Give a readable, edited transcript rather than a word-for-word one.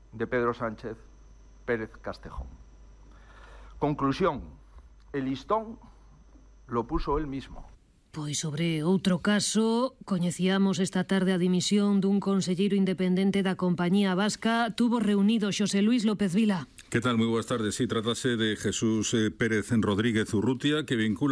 de Pedro Sánchez Pérez Castejón. Conclusión, el listón lo puso él mismo. Pois sobre outro caso, coñecíamos esta tarde a dimisión dun conselleiro independente da compañía vasca. Tuvo reunido Xosé Luis López Vila. ¿Qué tal? Muy buenas tardes. Sí, tratase de Jesús Pérez Rodríguez Urrutia, que vincula